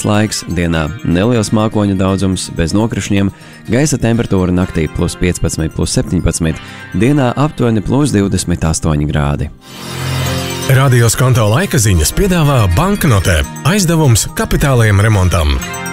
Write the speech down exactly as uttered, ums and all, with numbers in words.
laiks, dienā neliels mākoņu daudzums, bez nokrišņiem, gaisa temperatūra naktī plus piecpadsmit, plus septiņpadsmit, dienā aptuveni plus divdesmit astoņi grādi. Radio Skonto laika ziņas piedāvā banknotē aizdevums kapitālajiem remontam.